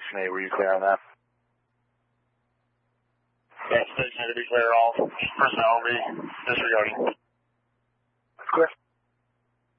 Nate, were you clear on that? Yeah, station to be clear, all personnel will be disregarding. Clear.